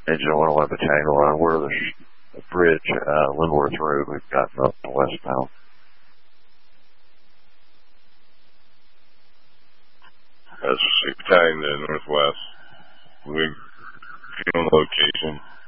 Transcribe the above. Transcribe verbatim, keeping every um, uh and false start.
Engine Oil and Battalion Line. We're the, the bridge, uh, Linworth Road. We've got up to westbound. That's six Battalion to the northwest. We're on location.